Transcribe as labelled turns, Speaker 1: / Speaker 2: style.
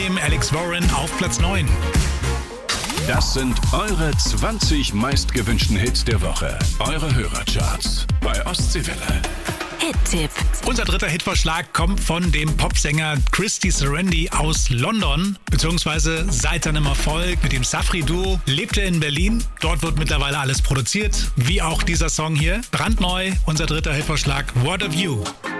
Speaker 1: dem Alex Warren auf Platz 9.
Speaker 2: Das sind eure 20 meistgewünschten Hits der Woche. Eure Hörercharts bei Ostseewelle.
Speaker 3: Hit-Tipp.
Speaker 1: Unser dritter Hitvorschlag kommt von dem Popsänger Christy Serendy aus London, beziehungsweise seit seinem Erfolg mit dem Safri-Duo lebt er in Berlin. Dort wird mittlerweile alles produziert, wie auch dieser Song hier. Brandneu, unser dritter Hitvorschlag, What of You.